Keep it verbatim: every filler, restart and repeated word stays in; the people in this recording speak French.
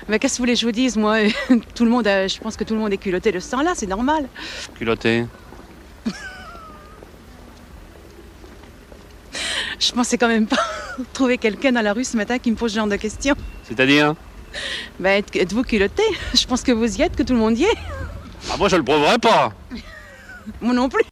Mais qu'est-ce que vous voulez que je vous dise, moi? Tout le monde, a, je pense que tout le monde est culotté de ce temps-là, c'est normal. Culotté? Je pensais quand même pas trouver quelqu'un dans la rue ce matin qui me pose ce genre de questions. C'est-à-dire? Ben, êtes-vous culotté? Je pense que vous y êtes, que tout le monde y est. Ah, moi, je le prouverai pas. Moi non plus.